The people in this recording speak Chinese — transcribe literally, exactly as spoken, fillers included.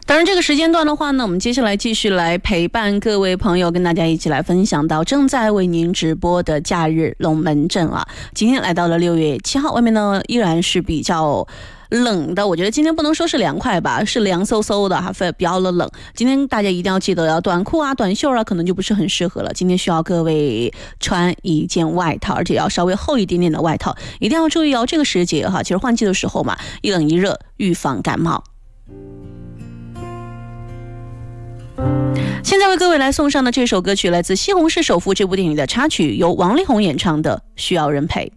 当然这个时间段的话呢，我们接下来继续来陪伴各位朋友，跟大家一起来分享到正在为您直播的假日龙门阵啊。今天来到了六月七号，外面呢依然是比较冷的，我觉得今天不能说是凉快吧，是凉飕飕的哈，比较的冷。今天大家一定要记得要短裤啊、短袖啊，可能就不是很适合了。今天需要各位穿一件外套，而且要稍微厚一点点的外套，一定要注意哦。这个时节哈，其实换季的时候嘛，一冷一热，预防感冒。现在为各位来送上的这首歌曲来自《西红柿首富》这部电影的插曲，由王力宏演唱的《需要人陪》。